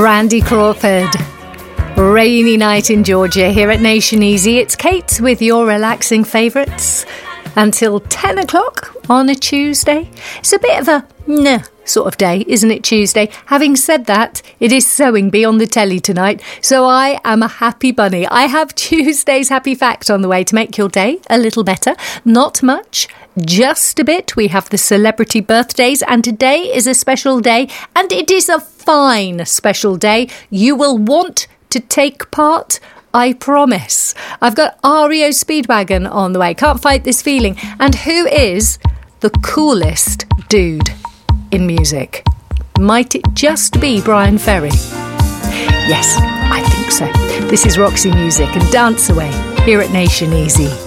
Randy Crawford. Rainy night in Georgia here at Nation Easy. It's Kate with your relaxing favourites until 10 o'clock on a Tuesday. It's a bit of a sort of day, isn't it, Tuesday? Having said that, it is Sewing Bee on the telly tonight, so I am a happy bunny. I have Tuesday's happy fact on the way to make your day a little better. Not much, just a bit. We have the celebrity birthdays, and today is a special day, and it is a fine special day. You will want to take part, I promise. I've got REO Speedwagon on the way. Can't fight this feeling. And who is the coolest dude in music? Might it just be Brian Ferry? Yes, I think so. This is Roxy Music and Dance Away here at Nation Easy.